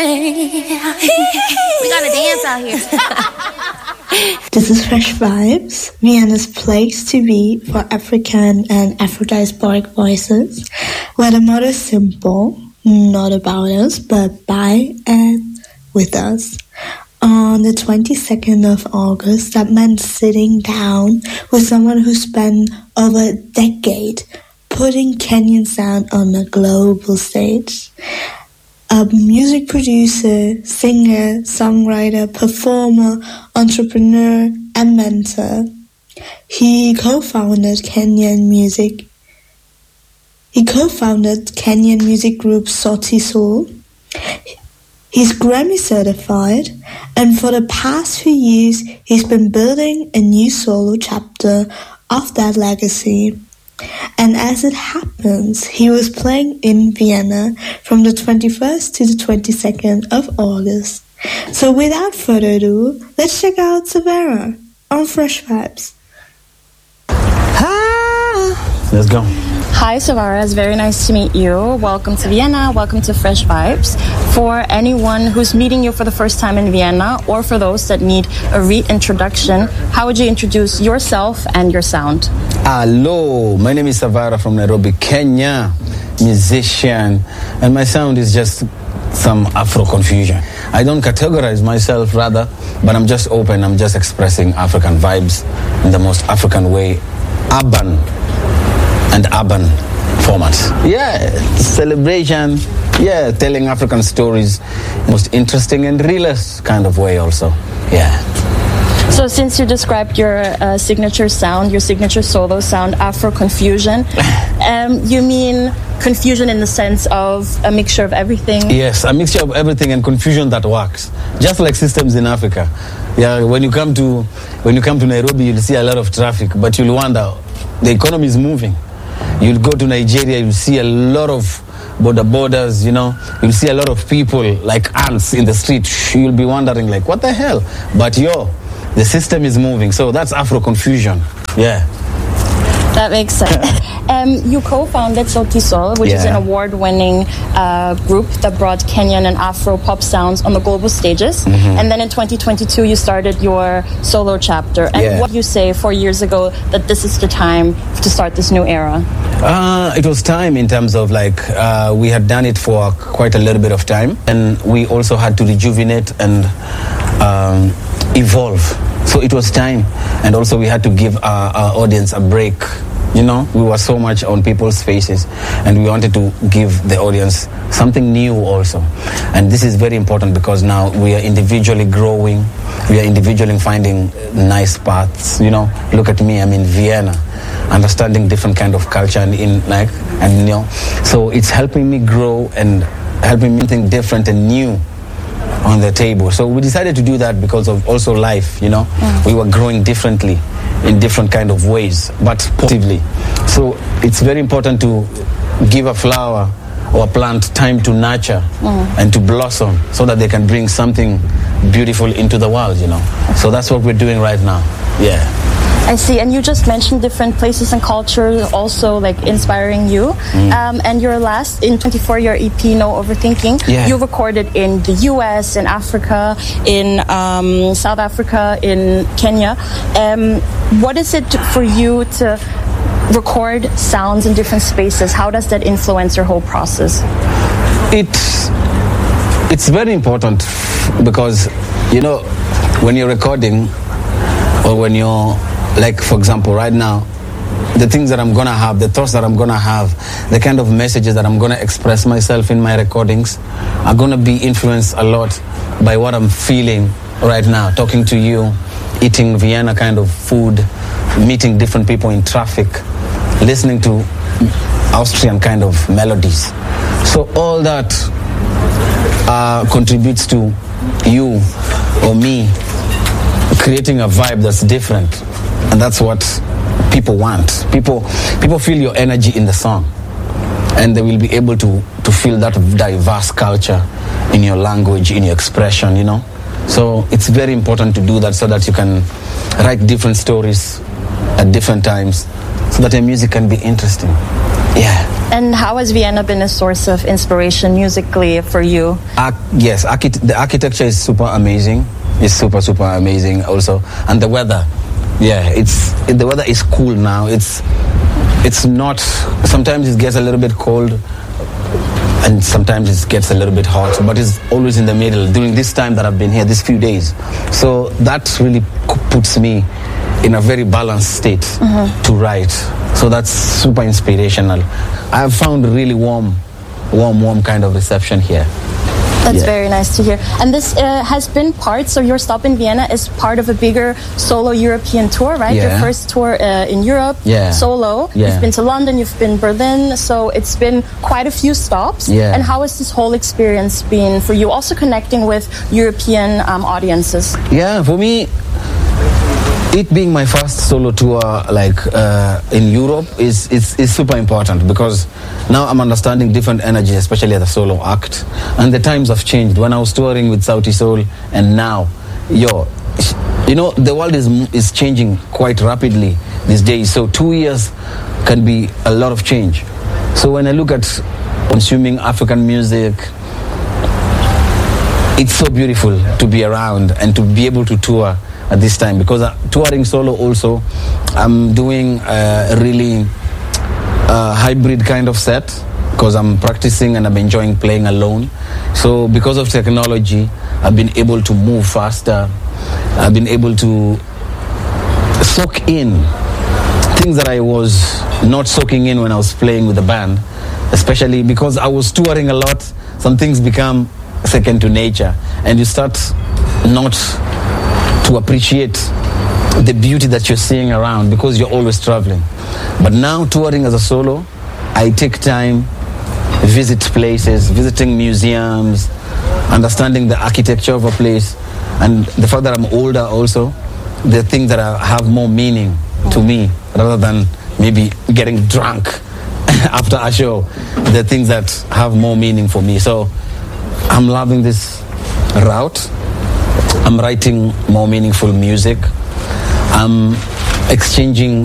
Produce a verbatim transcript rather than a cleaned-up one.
We gotta dance out here. This is Fresh Vibes, Vienna's place to be for African and Afro-diasporic voices, where the motto is simple, not about us, but by and with us. On the twenty-second of August, that meant sitting down with someone who spent over a decade putting Kenyan sound on a global stage. A music producer, singer, songwriter, performer, entrepreneur, and mentor. He co-founded Kenyan music. He co-founded Kenyan music group Sauti Sol. He's Grammy certified, and for the past few years, he's been building a new solo chapter of that legacy. And as it happens, he was playing in Vienna from the twenty-first to the twenty-second of August. So without further ado, let's check out Savara on Fresh Vibes. Ah, let's go. Hi Savara, it's very nice to meet you. Welcome to Vienna, welcome to Fresh Vibes. For anyone who's meeting you for the first time in Vienna, or for those that need a reintroduction, how would you introduce yourself and your sound? Hello, my name is Savara from Nairobi, Kenya, musician, and my sound is just some Afro confusion. I don't categorize myself rather, but I'm just open, I'm just expressing African vibes in the most African way, urban and urban format. Yeah, celebration, yeah, telling African stories, most interesting and realist kind of way also, yeah. So since you described your uh, signature sound, your signature solo sound, Afro confusion, um, you mean confusion in the sense of a mixture of everything? Yes, a mixture of everything and confusion that works, just like systems in Africa. Yeah, when you come to when you come to Nairobi, you'll see a lot of traffic, but you'll wonder, the economy is moving. You'll go to Nigeria, you'll see a lot of border borders, you know, you'll see a lot of people like ants in the street. You'll be wondering like, what the hell? But yo, the system is moving, so that's Afro confusion. Yeah. That makes sense. um, you co-founded Sauti Sol, which yeah. is an award-winning uh, group that brought Kenyan and Afro pop sounds on the global stages. Mm-hmm. And then in twenty twenty-two, you started your solo chapter. And yeah. what you say four years ago that this is the time to start this new era? Uh, it was time in terms of like, uh, we had done it for quite a little bit of time. And we also had to rejuvenate and um, evolve. So it was time, and also we had to give our, our audience a break. You know, we were so much on people's faces, and we wanted to give the audience something new also. And this is very important because now we are individually growing, we are individually finding nice paths. You know, look at me, I'm in Vienna, understanding different kind of culture and in like, and you know, so it's helping me grow and helping me think different and new on the table. So we decided to do that because of also life, you know. Mm. We were growing differently in different kind of ways, but positively. So it's very important to give a flower or a plant time to nurture mm. and to blossom so that they can bring something beautiful into the world, you know. So that's what we're doing right now. Yeah. I see, and you just mentioned different places and cultures also like inspiring you. Mm. Um, and your last, in twenty-four, your E P, No Overthinking, yeah. you recorded in the U S, in Africa, in um, South Africa, in Kenya. Um, what is it for you to record sounds in different spaces? How does that influence your whole process? It's, it's very important because, you know, when you're recording or when you're like, for example, right now, the things that I'm gonna have, the thoughts that I'm gonna have, the kind of messages that I'm gonna express myself in my recordings are gonna be influenced a lot by what I'm feeling right now, talking to you, eating Vienna kind of food, meeting different people in traffic, listening to Austrian kind of melodies. So all that uh, contributes to you or me creating a vibe that's different. And that's what people want. People people feel your energy in the song. And they will be able to, to feel that diverse culture in your language, in your expression, you know. So it's very important to do that so that you can write different stories at different times so that your music can be interesting. Yeah. And how has Vienna been a source of inspiration musically for you? Ar- yes, archi- the architecture is super amazing. It's super, super amazing also. And the weather, yeah, it's it, the weather is cool now. It's it's not, sometimes it gets a little bit cold and sometimes it gets a little bit hot, but it's always in the middle during this time that I've been here, these few days. So that really puts me in a very balanced state mm-hmm. to write. So that's super inspirational. I've found really warm, warm, warm kind of reception here. That's yeah. very nice to hear. And this uh, has been part, so your stop in Vienna is part of a bigger solo European tour, right? Yeah. Your first tour uh, in Europe, yeah. solo. Yeah. You've been to London, you've been Berlin, so it's been quite a few stops. Yeah. And how has this whole experience been for you, also connecting with European um, audiences? Yeah, for me, it being my first solo tour like uh, in Europe is, is is super important because now I'm understanding different energy, especially as a solo act. And the times have changed. When I was touring with Sauti Soul and now, yo, you know, the world is is changing quite rapidly these days. So two years can be a lot of change. So when I look at consuming African music, it's so beautiful to be around and to be able to tour at this time, because uh, touring solo also, I'm doing a really uh, hybrid kind of set because I'm practicing and I'm enjoying playing alone. So because of technology, I've been able to move faster. I've been able to soak in things that I was not soaking in when I was playing with the band, especially because I was touring a lot. Some things become second to nature and you start not to appreciate the beauty that you're seeing around because you're always traveling. But now touring as a solo, I take time, visit places, visiting museums, understanding the architecture of a place, and the fact that I'm older also, the things that are, have more meaning to me rather than maybe getting drunk after a show, the things that have more meaning for me. So I'm loving this route. I'm writing more meaningful music. I'm exchanging